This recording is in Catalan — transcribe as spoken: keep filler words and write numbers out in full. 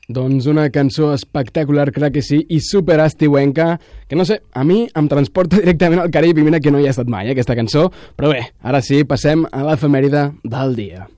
Doncs una cançó espectacular, crec que sí, i super estiuenca, que no sé, a mi em transporta directament al Carib, i mira que no hi ha estat mai, eh, aquesta cançó, però bé, ara sí, passem a l'efemèride del dia.